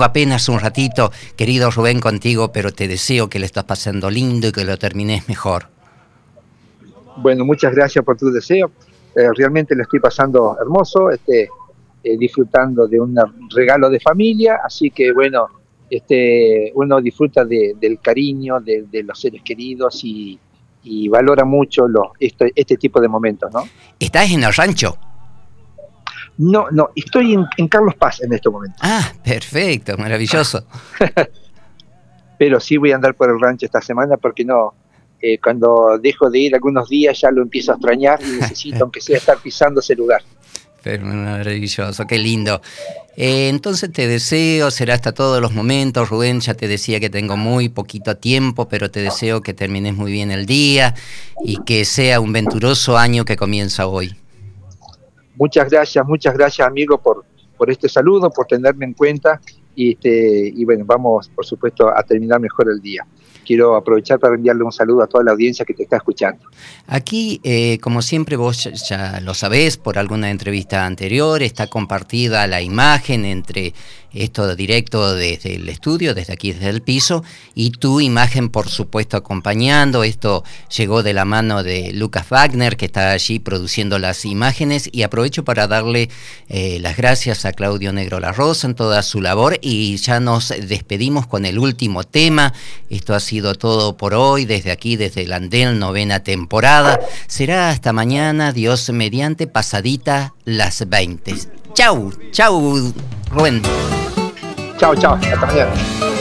tengo apenas un ratito, querido Rubén, contigo, pero te deseo que le estás pasando lindo y que lo termines mejor. Bueno, muchas gracias por tu deseo. Realmente lo estoy pasando hermoso, disfrutando de un regalo de familia, así que bueno, uno disfruta del cariño de los seres queridos y valora mucho este tipo de momentos, ¿no? ¿Estás en el rancho? No, no, estoy en Carlos Paz en este momento. Ah, perfecto, maravilloso. Pero sí voy a andar por el rancho esta semana porque no, cuando dejo de ir algunos días ya lo empiezo a extrañar y necesito, aunque sea, estar pisando ese lugar. Pero maravilloso, qué lindo. Entonces te deseo, será hasta todos los momentos, Rubén, ya te decía que tengo muy poquito tiempo, pero te deseo que termines muy bien el día y que sea un venturoso año que comienza hoy. Muchas gracias amigo por este saludo, por tenerme en cuenta y bueno, vamos por supuesto a terminar mejor el día. Quiero aprovechar para enviarle un saludo a toda la audiencia que te está escuchando. Aquí, como siempre, vos ya lo sabés por alguna entrevista anterior, está compartida la imagen entre esto directo desde el estudio, desde aquí, desde el piso, y tu imagen, por supuesto, acompañando. Esto llegó de la mano de Lucas Wagner, que está allí produciendo las imágenes, y aprovecho para darle las gracias a Claudio Negro La Rosa en toda su labor, y ya nos despedimos con el último tema. Esto ha sido todo por hoy, desde aquí, desde el Andén, 9ª temporada. Será hasta mañana, Dios mediante, pasadita las 20. Chau, chau, Rubén. Chao, hasta mañana.